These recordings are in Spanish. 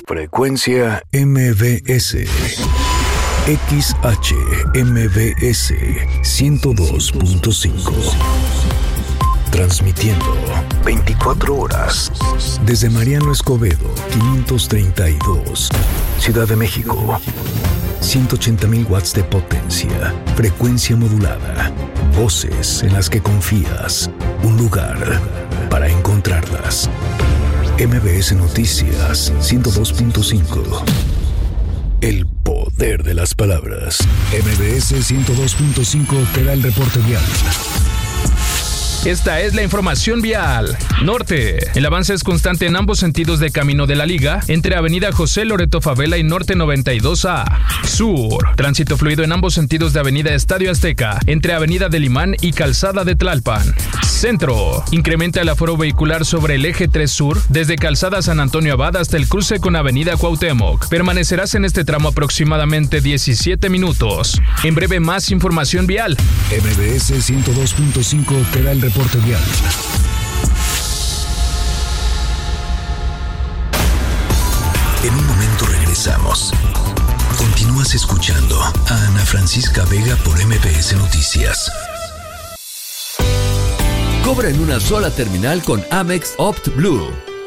Frecuencia MBS. XHMBS 102.5. Transmitiendo 24 horas desde Mariano Escobedo 532, Ciudad de México. 180,000 watts de potencia, frecuencia modulada, voces en las que confías, un lugar para encontrarlas. MBS Noticias 102.5. El poder de las palabras. MBS 102.5 te da el reporte vial. Esta es la información vial. Norte. El avance es constante en ambos sentidos de Camino de la Liga, entre Avenida José Loreto Favela y Norte 92A. Sur. Tránsito fluido en ambos sentidos de Avenida Estadio Azteca, entre Avenida del Imán y Calzada de Tlalpan. Centro. Incrementa el aforo vehicular sobre el eje 3 Sur, desde Calzada San Antonio Abad hasta el cruce con Avenida Cuauhtémoc. Permanecerás en este tramo aproximadamente 17 minutos. En breve, más información vial. MBS 102.5 te da el reporte vial. En un momento regresamos. Continúas escuchando a Ana Francisca Vega por MBS Noticias. Cobra en una sola terminal con Amex Opt Blue.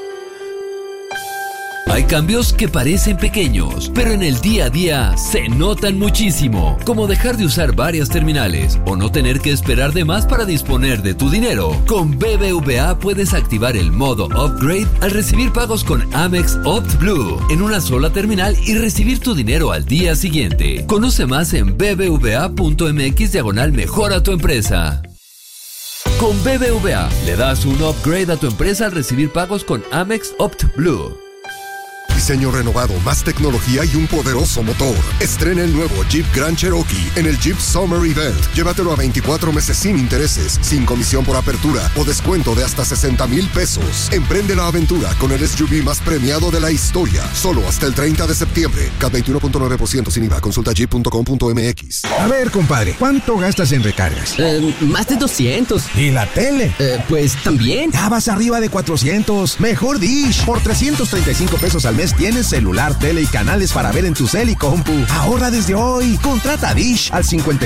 Hay cambios que parecen pequeños, pero en el día a día se notan muchísimo, como dejar de usar varias terminales o no tener que esperar de más para disponer de tu dinero. Con BBVA puedes activar el modo Upgrade al recibir pagos con Amex Opt Blue en una sola terminal y recibir tu dinero al día siguiente. Conoce más en bbva.mx/mejora tu empresa. Con BBVA le das un upgrade a tu empresa al recibir pagos con Amex Opt Blue. Diseño renovado, más tecnología y un poderoso motor. Estrena el nuevo Jeep Grand Cherokee en el Jeep Summer Event. Llévatelo a 24 meses sin intereses, sin comisión por apertura o descuento de hasta 60,000 pesos. Emprende la aventura con el SUV más premiado de la historia. Solo hasta el 30 de septiembre. CAT 21.9% sin IVA. Consulta jeep.com.mx. A ver, compadre, ¿cuánto gastas en recargas? Más de 200. ¿Y la tele? Pues también. Ya vas arriba de 400. Mejor Dish. Por 335 pesos al mes tienes celular, tele y canales para ver en tu cel y compu. Ahorra desde hoy. Contrata Dish al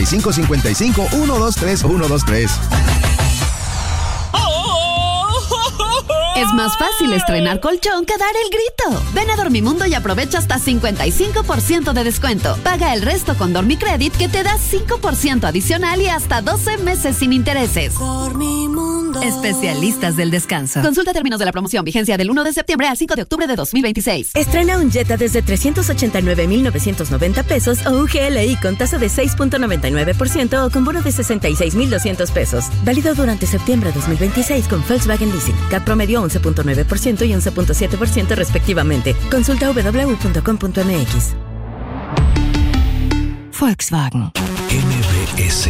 5555-123-123. Es más fácil estrenar colchón que dar el grito. Ven a Dormimundo y aprovecha hasta 55% de descuento. Paga el resto con Dormicredit, que te da 5% adicional y hasta 12 meses sin intereses. Dormimundo. Especialistas del descanso. Consulta términos de la promoción. Vigencia del 1 de septiembre al 5 de octubre de 2026. Estrena un Jetta desde 389,990 pesos o un GLI con tasa de 6.99% o con bono de 66,200 pesos. Válido durante septiembre de 2026 con Volkswagen Leasing. CAT promedio 11.9% y 11.7% respectivamente. Consulta www.com.mx. Volkswagen. MBS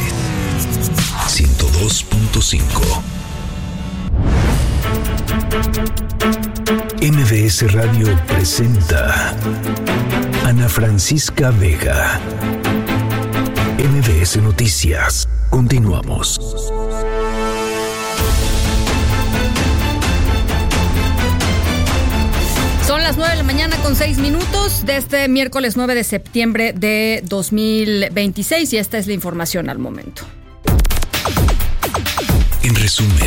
102.5. MBS Radio presenta Ana Francisca Vega. MBS Noticias. Continuamos. Son las 9 de la mañana con 6 minutos de este miércoles 9 de septiembre de 2026 y esta es la información al momento. En resumen,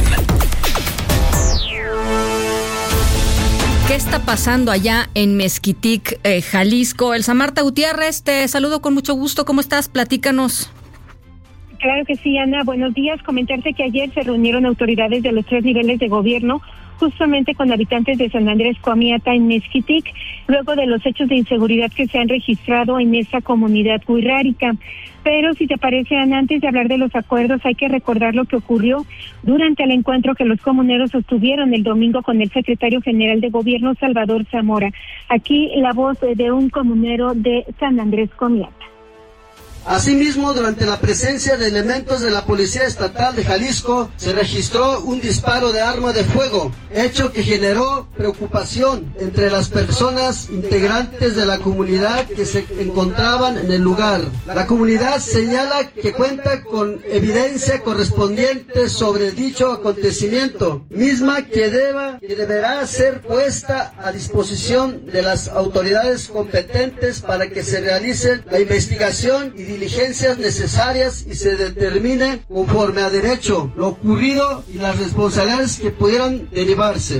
¿qué está pasando allá en Mezquitic, Jalisco? Elsa Marta Gutiérrez, te saludo con mucho gusto. ¿Cómo estás? Platícanos. Claro que sí, Ana. Buenos días. Comentarte que ayer se reunieron autoridades de los 3 niveles de gobierno justamente con habitantes de San Andrés Coamiata en Mezquitic, luego de los hechos de inseguridad que se han registrado en esa comunidad wixárika. Pero si te parece, Ana, antes de hablar de los acuerdos, hay que recordar lo que ocurrió durante el encuentro que los comuneros sostuvieron el domingo con el secretario general de gobierno, Salvador Zamora. Aquí la voz de un comunero de San Andrés Coamiata. Asimismo, durante la presencia de elementos de la Policía Estatal de Jalisco, se registró un disparo de arma de fuego, hecho que generó preocupación entre las personas integrantes de la comunidad que se encontraban en el lugar. La comunidad señala que cuenta con evidencia correspondiente sobre dicho acontecimiento, misma que deberá ser puesta a disposición de las autoridades competentes para que se realice la investigación y diligencias necesarias y se determine conforme a derecho lo ocurrido y las responsabilidades que pudieran derivarse.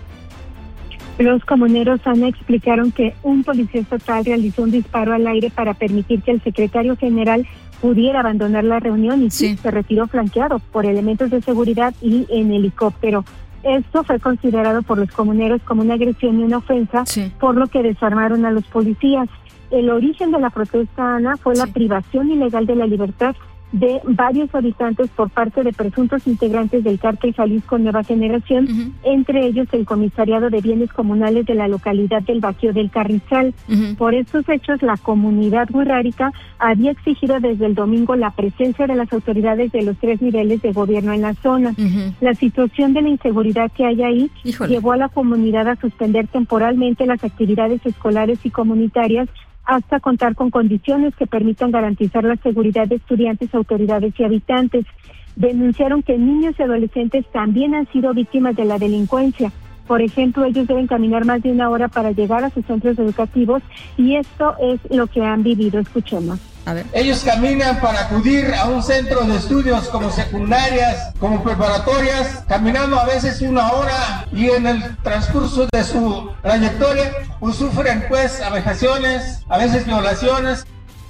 Los comuneros, Ana, explicaron que un policía estatal realizó un disparo al aire para permitir que el secretario general pudiera abandonar la reunión y se retiró flanqueado por elementos de seguridad y en helicóptero. Esto fue considerado por los comuneros como una agresión y una ofensa, por lo que desarmaron a los policías. El origen de la protesta, Ana, fue la privación ilegal de la libertad de varios habitantes por parte de presuntos integrantes del Cártel Jalisco Nueva Generación, entre ellos el Comisariado de Bienes Comunales de la localidad del Bajío del Carrizal. Por estos hechos, la comunidad wixárika había exigido desde el domingo la presencia de las autoridades de los 3 niveles de gobierno en la zona. La situación de la inseguridad que hay ahí llevó a la comunidad a suspender temporalmente las actividades escolares y comunitarias hasta contar con condiciones que permitan garantizar la seguridad de estudiantes, autoridades y habitantes. Denunciaron que niños y adolescentes también han sido víctimas de la delincuencia. Por ejemplo, ellos deben caminar más de 1 hora para llegar a sus centros educativos y esto es lo que han vivido. Escuchemos. Ellos caminan para acudir a un centro de estudios como secundarias, como preparatorias, caminando a veces 1 hora y en el transcurso de su trayectoria pues sufren vejaciones, a veces violaciones.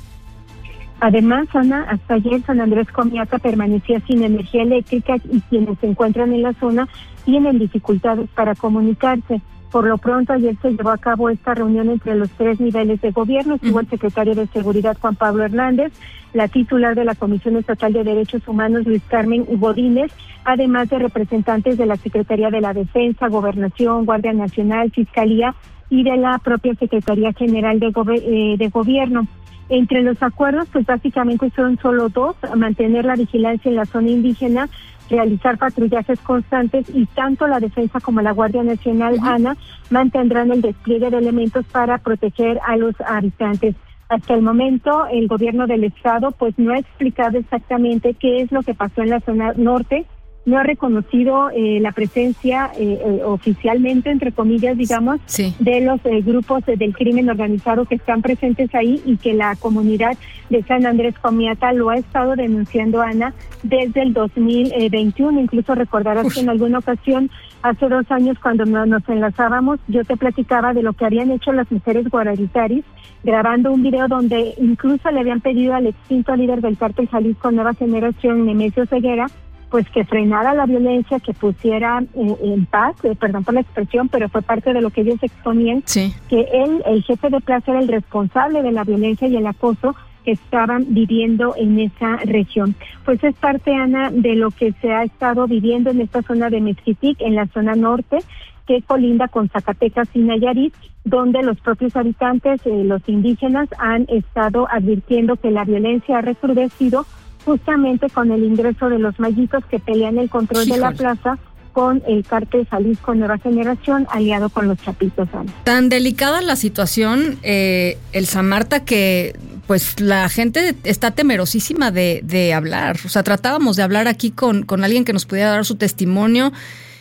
Además, Ana, hasta ayer San Andrés Comiata permanecía sin energía eléctrica y quienes se encuentran en la zona tienen dificultades para comunicarse. Por lo pronto, ayer se llevó a cabo esta reunión entre los 3 niveles de gobierno. Estuvo el secretario de Seguridad, Juan Pablo Hernández, la titular de la Comisión Estatal de Derechos Humanos, Luis Carmen Godínez, además de representantes de la Secretaría de la Defensa, Gobernación, Guardia Nacional, Fiscalía y de la propia Secretaría General de Gobierno. Entre los acuerdos, pues básicamente son solo 2, mantener la vigilancia en la zona indígena, realizar patrullajes constantes y tanto la defensa como la Guardia Nacional, Ana, mantendrán el despliegue de elementos para proteger a los habitantes. Hasta el momento, el gobierno del estado pues no ha explicado exactamente qué es lo que pasó en la zona norte, no ha reconocido la presencia oficialmente, entre comillas, digamos, de los grupos del crimen organizado que están presentes ahí y que la comunidad de San Andrés Comiata lo ha estado denunciando, Ana, desde el 2021. Incluso recordarás que en alguna ocasión, hace 2 años, cuando nos enlazábamos, yo te platicaba de lo que habían hecho las mujeres guararitaris, grabando un video donde incluso le habían pedido al extinto líder del Cártel Jalisco Nueva Generación, Nemesio Ceguera, pues que frenara la violencia, que pusiera en paz, perdón por la expresión, pero fue parte de lo que ellos exponían, que él, el jefe de plaza, era el responsable de la violencia y el acoso que estaban viviendo en esa región. Pues es parte, Ana, de lo que se ha estado viviendo en esta zona de Mezquitic, en la zona norte, que colinda con Zacatecas y Nayarit, donde los propios habitantes, los indígenas, han estado advirtiendo que la violencia ha recrudecido justamente con el ingreso de los mayitos que pelean el control de la plaza con el Cártel Jalisco Nueva Generación, aliado con los chapitos, Ana. Tan delicada la situación, Elsa Marta, que pues la gente está temerosísima de hablar. O sea, tratábamos de hablar aquí con alguien que nos pudiera dar su testimonio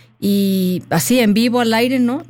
y así en vivo al aire no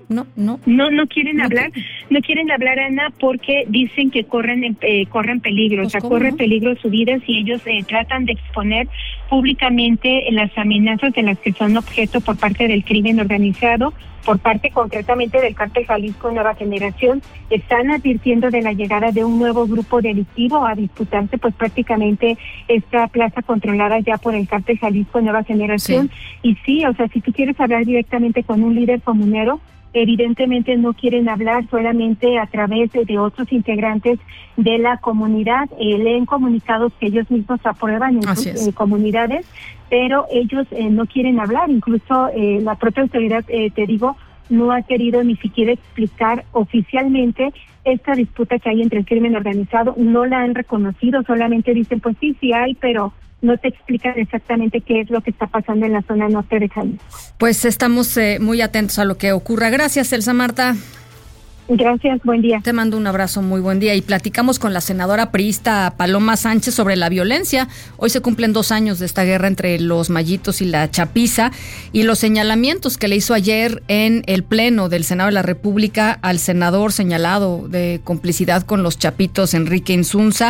quieren hablar, no quieren hablar, Ana, porque dicen que corren peligro, pues, o sea, corre peligro su vida si ellos tratan de exponer públicamente las amenazas de las que son objeto por parte del crimen organizado, por parte concretamente del Cártel Jalisco Nueva Generación. Están advirtiendo de la llegada de un nuevo grupo delictivo a disputarse pues prácticamente esta plaza controlada ya por el Cártel Jalisco Nueva Generación. Y sí, o sea, si tú quieres hablar directamente con un líder comunero, evidentemente no quieren hablar, solamente a través de otros integrantes de la comunidad, leen comunicados que ellos mismos aprueban en sus comunidades, pero ellos no quieren hablar. Incluso la propia autoridad, te digo, no ha querido ni siquiera explicar oficialmente esta disputa que hay entre el crimen organizado. No la han reconocido, solamente dicen, pues sí hay, pero no te explican exactamente qué es lo que está pasando en la zona norte de Jalisco. Pues estamos muy atentos a lo que ocurra. Gracias, Elsa Marta. Gracias, buen día. Te mando un abrazo, muy buen día. Y platicamos con la senadora priista Paloma Sánchez sobre la violencia. Hoy se cumplen 2 años de esta guerra entre los Mayitos y la Chapiza y los señalamientos que le hizo ayer en el Pleno del Senado de la República al senador señalado de complicidad con los Chapitos, Enrique Insunza.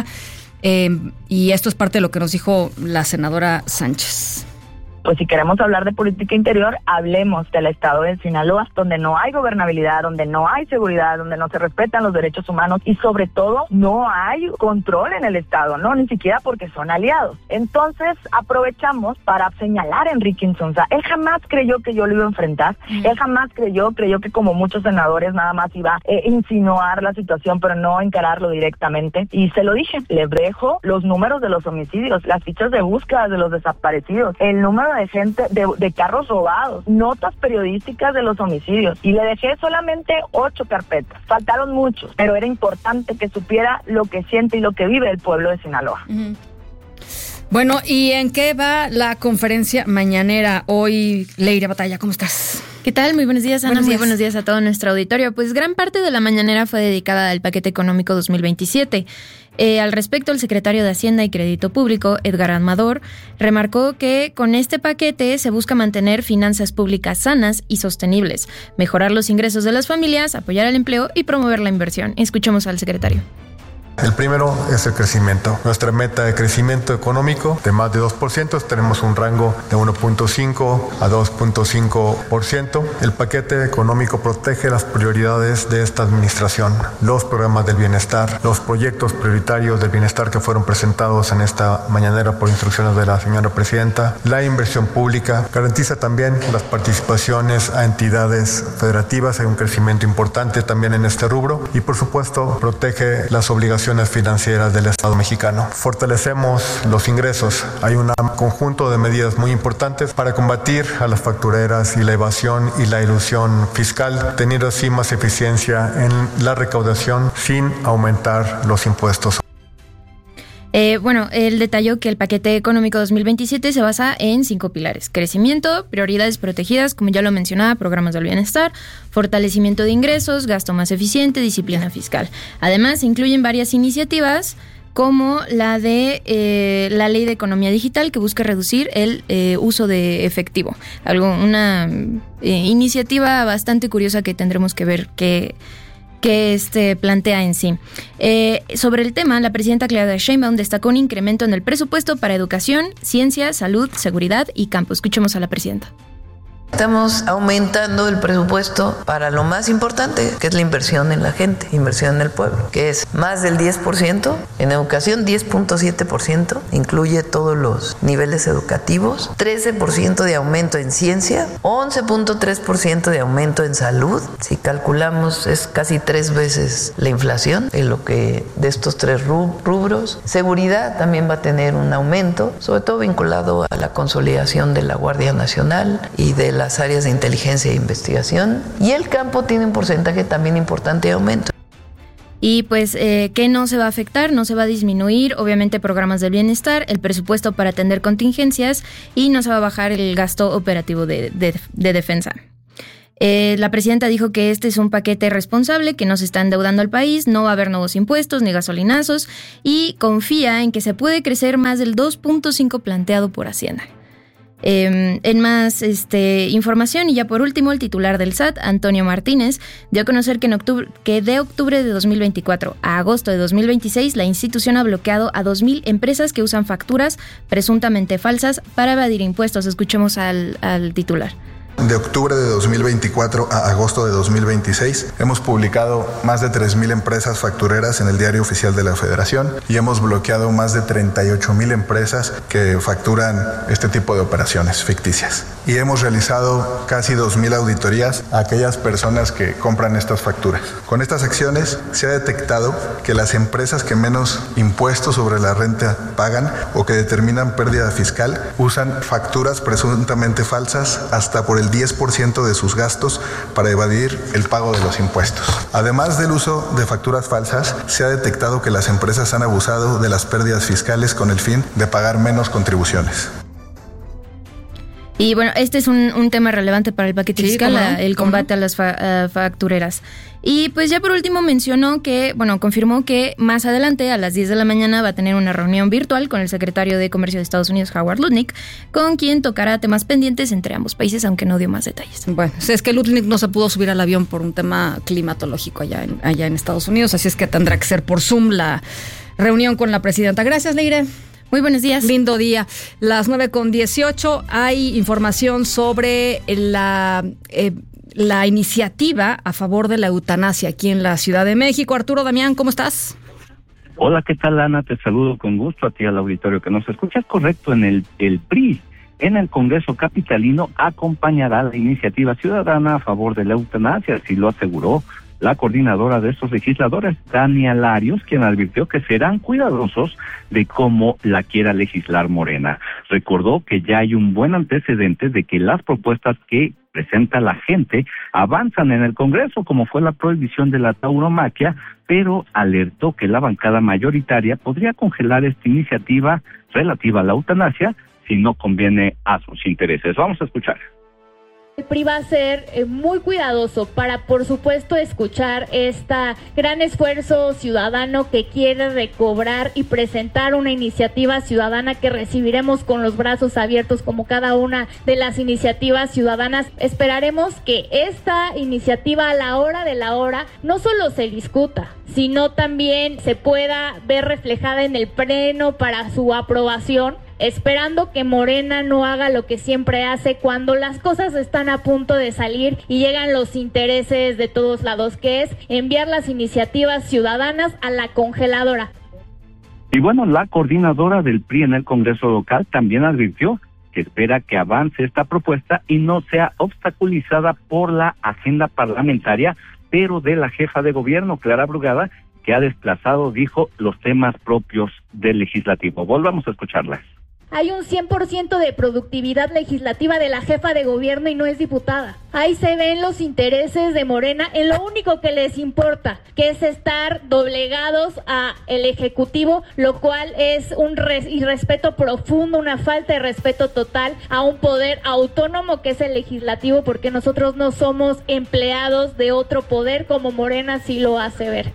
Y esto es parte de lo que nos dijo la senadora Sánchez. Pues si queremos hablar de política interior, hablemos del estado de Sinaloa, donde no hay gobernabilidad, donde no hay seguridad, donde no se respetan los derechos humanos y sobre todo no hay control en el estado, no, ni siquiera porque son aliados. Entonces aprovechamos para señalar a Enrique Insunza. Él jamás creyó que yo lo iba a enfrentar, él jamás creyó que como muchos senadores nada más iba a insinuar la situación, pero no encararlo directamente. Y se lo dije, le dejo los números de los homicidios, las fichas de búsqueda de los desaparecidos, el número de gente, de carros robados, notas periodísticas de los homicidios, y le dejé solamente 8 carpetas. Faltaron muchos, pero era importante que supiera lo que siente y lo que vive el pueblo de Sinaloa. Bueno, ¿y en qué va la conferencia mañanera hoy? Leire Batalla, ¿cómo estás? ¿Qué tal? Muy buenos días, Ana. Muy buenos días a todo nuestro auditorio. Pues gran parte de la mañanera fue dedicada al paquete económico 2027. Al respecto, el secretario de Hacienda y Crédito Público, Edgar Amador, remarcó que con este paquete se busca mantener finanzas públicas sanas y sostenibles, mejorar los ingresos de las familias, apoyar el empleo y promover la inversión. Escuchemos al secretario. El primero es el crecimiento. Nuestra meta de crecimiento económico de más de 2%, tenemos un rango de 1.5 a 2.5%. El paquete económico protege las prioridades de esta administración, los programas del bienestar, los proyectos prioritarios del bienestar que fueron presentados en esta mañanera por instrucciones de la señora presidenta, la inversión pública, garantiza también las participaciones a entidades federativas, hay un crecimiento importante también en este rubro y por supuesto protege las obligaciones financieras del Estado mexicano. Fortalecemos los ingresos. Hay un conjunto de medidas muy importantes para combatir a las factureras y la evasión y la elusión fiscal, teniendo así más eficiencia en la recaudación sin aumentar los impuestos. Él detalló que el paquete económico 2027 se basa en 5 pilares: crecimiento, prioridades protegidas, como ya lo mencionaba, programas del bienestar, fortalecimiento de ingresos, gasto más eficiente, disciplina fiscal. Además, se incluyen varias iniciativas como la de la Ley de Economía Digital, que busca reducir el uso de efectivo. Una iniciativa bastante curiosa que tendremos que ver que plantea en sí. Sobre el tema, la presidenta Claudia Sheinbaum destacó un incremento en el presupuesto para educación, ciencia, salud, seguridad y campo. Escuchemos a la presidenta. Estamos aumentando el presupuesto para lo más importante, que es la inversión en la gente, inversión en el pueblo, que es más del 10%, en educación 10.7%, incluye todos los niveles educativos, 13% de aumento en ciencia, 11.3% de aumento en salud. Si calculamos, es casi 3 veces la inflación en lo que de estos 3 rubros. Seguridad también va a tener un aumento, sobre todo vinculado a la consolidación de la Guardia Nacional y de las áreas de inteligencia e investigación, y el campo tiene un porcentaje también importante de aumento. Y pues, ¿qué no se va a afectar? No se va a disminuir, obviamente, programas del bienestar, el presupuesto para atender contingencias y no se va a bajar el gasto operativo de defensa. La presidenta dijo que este es un paquete responsable, que no se está endeudando al país, no va a haber nuevos impuestos ni gasolinazos y confía en que se puede crecer más del 2.5 planteado por Hacienda. En más información, y ya por último, el titular del SAT, Antonio Martínez, dio a conocer que de octubre de 2024 a agosto de 2026 la institución ha bloqueado a 2,000 empresas que usan facturas presuntamente falsas para evadir impuestos. Escuchemos al titular. De octubre de 2024 a agosto de 2026 hemos publicado más de 3,000 empresas factureras en el Diario Oficial de la Federación y hemos bloqueado más de 38,000 empresas que facturan este tipo de operaciones ficticias. Y hemos realizado casi 2,000 auditorías a aquellas personas que compran estas facturas. Con estas acciones se ha detectado que las empresas que menos impuestos sobre la renta pagan o que determinan pérdida fiscal usan facturas presuntamente falsas hasta por el del 10% de sus gastos para evadir el pago de los impuestos. Además del uso de facturas falsas, se ha detectado que las empresas han abusado de las pérdidas fiscales con el fin de pagar menos contribuciones. Y bueno, este es un tema relevante para el paquete fiscal, el combate a las factureras. Y pues ya por último mencionó que, confirmó que más adelante a las 10 de la mañana va a tener una reunión virtual con el secretario de Comercio de Estados Unidos, Howard Lutnick, con quien tocará temas pendientes entre ambos países, aunque no dio más detalles. Bueno, es que Lutnick no se pudo subir al avión por un tema climatológico allá en Estados Unidos, así es que tendrá que ser por Zoom la reunión con la presidenta. Gracias, Leire. Muy buenos días. Lindo día. Las 9:18. Hay información sobre la iniciativa a favor de la eutanasia aquí en la Ciudad de México. Arturo Damián, ¿cómo estás? Hola, ¿qué tal, Ana? Te saludo con gusto a ti, al auditorio que nos escucha. Es correcto, en el PRI, en el Congreso Capitalino, acompañará la iniciativa ciudadana a favor de la eutanasia, así lo aseguró la coordinadora de estos legisladores, Tania Larios, quien advirtió que serán cuidadosos de cómo la quiera legislar Morena. Recordó que ya hay un buen antecedente de que las propuestas que presenta la gente avanzan en el Congreso, como fue la prohibición de la tauromaquia, pero alertó que la bancada mayoritaria podría congelar esta iniciativa relativa a la eutanasia si no conviene a sus intereses. Vamos a escuchar. El PRI va a ser muy cuidadoso para, por supuesto, escuchar este gran esfuerzo ciudadano que quiere recobrar y presentar una iniciativa ciudadana que recibiremos con los brazos abiertos como cada una de las iniciativas ciudadanas. Esperaremos que esta iniciativa a la hora de la hora no solo se discuta, sino también se pueda ver reflejada en el pleno para su aprobación, esperando que Morena no haga lo que siempre hace cuando las cosas están a punto de salir y llegan los intereses de todos lados, que es enviar las iniciativas ciudadanas a la congeladora. Y bueno, la coordinadora del PRI en el Congreso local también advirtió que espera que avance esta propuesta y no sea obstaculizada por la agenda parlamentaria, pero de la jefa de gobierno, Clara Brugada, que ha desplazado, dijo, los temas propios del legislativo. Volvamos a escucharlas. Hay un 100% de productividad legislativa de la jefa de gobierno y no es diputada. Ahí se ven los intereses de Morena en lo único que les importa, que es estar doblegados a el Ejecutivo, lo cual es un irrespeto profundo, una falta de respeto total a un poder autónomo que es el legislativo, porque nosotros no somos empleados de otro poder como Morena sí lo hace ver.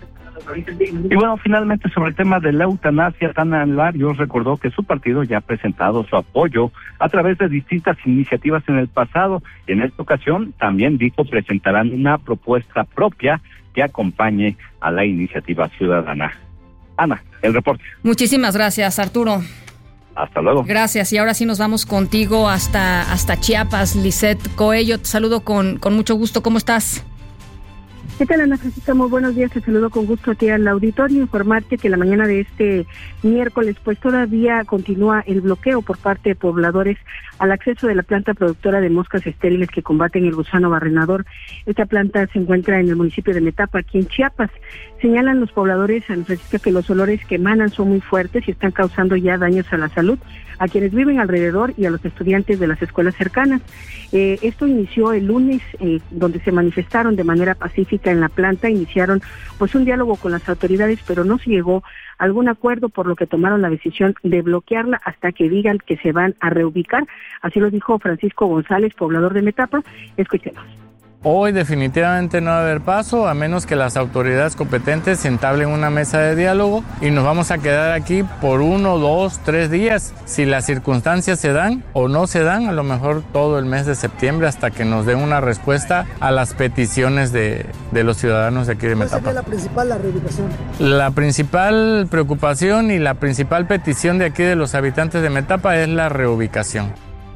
Y bueno, finalmente sobre el tema de la eutanasia, Tania Larios recordó que su partido ya ha presentado su apoyo a través de distintas iniciativas en el pasado. En esta ocasión también dijo presentarán una propuesta propia que acompañe a la iniciativa ciudadana. Ana, el reporte. Muchísimas gracias, Arturo. Hasta luego. Gracias, y ahora sí nos vamos contigo hasta Chiapas. Lisette Coello, te saludo con mucho gusto. ¿Cómo estás? ¿Qué tal, Ana Francisca? Muy buenos días, te saludo con gusto a ti al auditorio. Informarte que la mañana de este miércoles pues todavía continúa el bloqueo por parte de pobladores al acceso de la planta productora de moscas estériles que combaten el gusano barrenador. Esta planta se encuentra en el municipio de Metapa, aquí en Chiapas. Señalan los pobladores, Ana Francisca, que los olores que emanan son muy fuertes y están causando ya daños a la salud a quienes viven alrededor y a los estudiantes de las escuelas cercanas. Esto inició el lunes, donde se manifestaron de manera pacífica en la planta, iniciaron pues un diálogo con las autoridades, pero no se llegó a algún acuerdo, por lo que tomaron la decisión de bloquearla hasta que digan que se van a reubicar. Así lo dijo Francisco González, poblador de Metapa. Escuchemos. Hoy definitivamente no va a haber paso, a menos que las autoridades competentes entablen una mesa de diálogo y nos vamos a quedar aquí por 1, 2, 3 días. Si las circunstancias se dan o no se dan, a lo mejor todo el mes de septiembre hasta que nos den una respuesta a las peticiones de los ciudadanos de aquí de Metapa. ¿Cuál sería la principal, la reubicación? La principal preocupación y la principal petición de aquí de los habitantes de Metapa es la reubicación.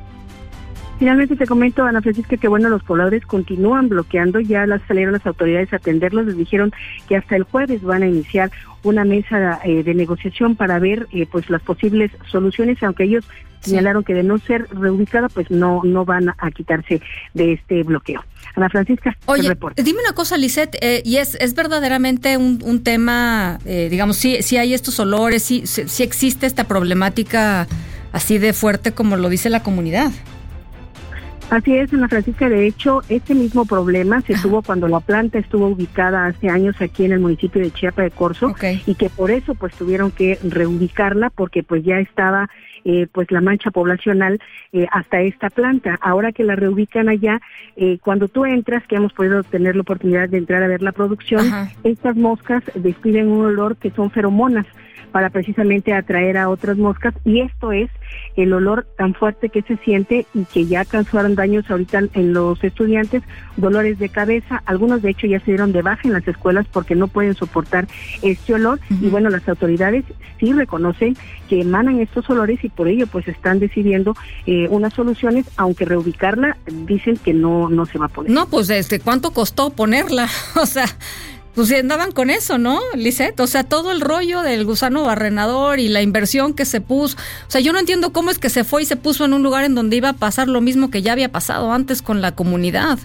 Finalmente te comento, Ana Francisca, que bueno, los pobladores continúan bloqueando, ya salieron las autoridades a atenderlos, les dijeron que hasta el jueves van a iniciar una mesa de negociación para ver pues las posibles soluciones, aunque ellos señalaron que de no ser reubicada, pues no van a quitarse de este bloqueo. Ana Francisca, oye, dime una cosa, Lisette, y es verdaderamente un tema, digamos, sí hay estos olores, sí existe esta problemática así de fuerte como lo dice la comunidad. Así es, Ana Francisca. De hecho, este mismo problema se tuvo cuando la planta estuvo ubicada hace años aquí en el municipio de Chiapa de Corzo, y que por eso pues tuvieron que reubicarla porque pues ya estaba pues la mancha poblacional hasta esta planta. Ahora que la reubican allá, cuando tú entras, que hemos podido tener la oportunidad de entrar a ver la producción, estas moscas despiden un olor que son feromonas para precisamente atraer a otras moscas, y esto es el olor tan fuerte que se siente y que ya causaron daños ahorita en los estudiantes, dolores de cabeza, algunos de hecho ya se dieron de baja en las escuelas porque no pueden soportar este olor, y bueno, las autoridades sí reconocen que emanan estos olores y por ello pues están decidiendo unas soluciones, aunque reubicarla dicen que no se va a poner. No, pues ¿cuánto costó ponerla? O sea, pues andaban con eso, ¿no, Lisette? O sea, todo el rollo del gusano barrenador y la inversión que se puso. O sea, yo no entiendo cómo es que se fue y se puso en un lugar en donde iba a pasar lo mismo que ya había pasado antes con la comunidad.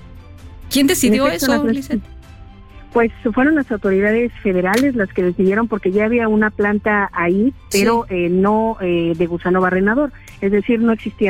¿Quién decidió eso, Lisette? Pues fueron las autoridades federales las que decidieron, porque ya había una planta ahí, pero no de gusano barrenador. Es decir, no existía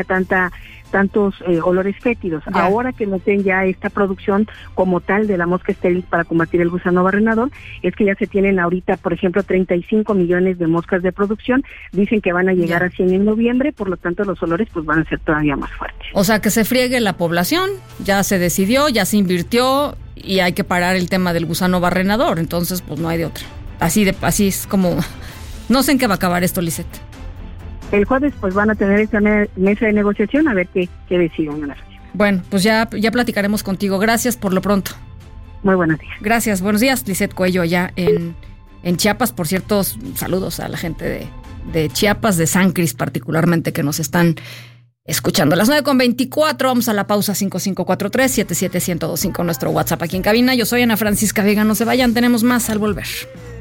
tantos olores fétidos. Ya. Ahora que noten ya esta producción como tal de la mosca estéril para combatir el gusano barrenador, es que ya se tienen ahorita, por ejemplo, 35 millones de moscas de producción. Dicen que van a llegar a 100 en noviembre, por lo tanto los olores pues van a ser todavía más fuertes. O sea, que se friegue la población, ya se decidió, ya se invirtió y hay que parar el tema del gusano barrenador, entonces pues no hay de otra. Así es como... No sé en qué va a acabar esto, Lisette. El jueves pues van a tener esa mesa de negociación a ver qué deciden. Bueno, pues ya platicaremos contigo. Gracias por lo pronto. Muy buenos días. Gracias, buenos días, Lisette Coello, allá en Chiapas. Por cierto, saludos a la gente de Chiapas, de San Cris particularmente, que nos están escuchando. A las 9:24, vamos a la pausa. 5543-77125, nuestro WhatsApp aquí en cabina. Yo soy Ana Francisca Vega, no se vayan, tenemos más al volver.